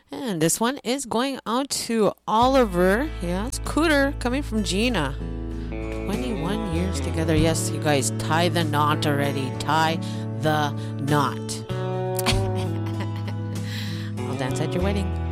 And this one is going out to Oliver. Yes, Cooter coming from Gina. 21 years together. Yes, you guys, tie the knot already. Tie the knot. I'll dance at your wedding.